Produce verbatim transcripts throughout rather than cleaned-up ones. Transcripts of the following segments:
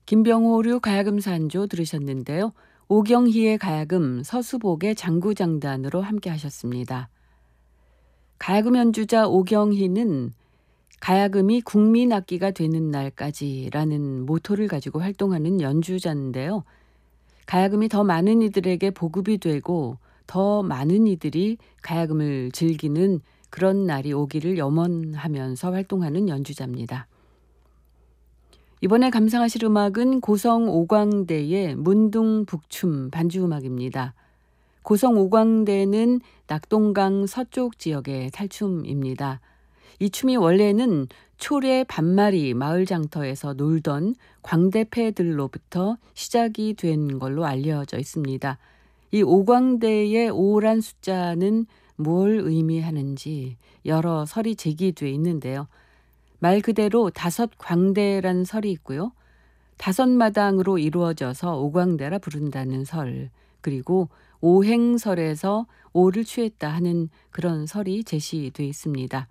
김병호류 가야금산조 들으셨는데요. 오경희의 가야금, 서수복의 장구장단으로 함께 하셨습니다. 가야금 연주자 오경희는 가야금이 국민악기가 되는 날까지라는 모토를 가지고 활동하는 연주자인데요. 가야금이 더 많은 이들에게 보급이 되고 더 많은 이들이 가야금을 즐기는 그런 날이 오기를 염원하면서 활동하는 연주자입니다. 이번에 감상하실 음악은 고성 오광대의 문둥북춤 반주음악입니다. 고성 오광대는 낙동강 서쪽 지역의 탈춤입니다. 이 춤이 원래는 초래 반마리 마을 장터에서 놀던 광대패들로부터 시작이 된 걸로 알려져 있습니다. 이 오광대의 오란 숫자는 뭘 의미하는지 여러 설이 제기돼 있는데요. 말 그대로 다섯 광대란 설이 있고요. 다섯 마당으로 이루어져서 오광대라 부른다는 설, 그리고 오행설에서 오를 취했다 하는 그런 설이 제시돼 있습니다.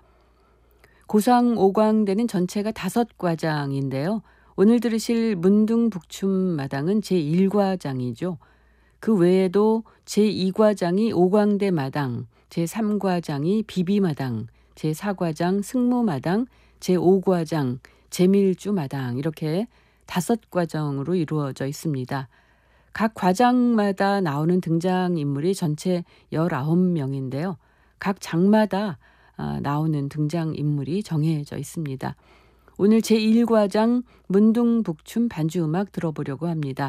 고성 오광대는 전체가 다섯 과장인데요. 오늘 들으실 문둥북춤 마당은 제일 과장이죠. 그 외에도 제이 과장이 오광대 마당, 제삼 과장이 비비마당, 제사 과장 승무마당, 제오 과장 제밀주 마당 이렇게 다섯 과정으로 이루어져 있습니다. 각 과장마다 나오는 등장인물이 전체 열아홉 명인데요. 각 장마다 나오는 등장인물이 정해져 있습니다. 오늘 제일 과장 문둥북춤 반주음악 들어보려고 합니다.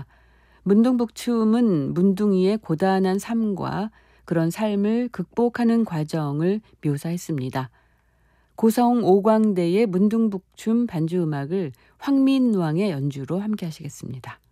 문둥북춤은 문둥이의 고단한 삶과 그런 삶을 극복하는 과정을 묘사했습니다. 고성 오광대의 문둥북춤 반주음악을 황민왕의 연주로 함께 하시겠습니다.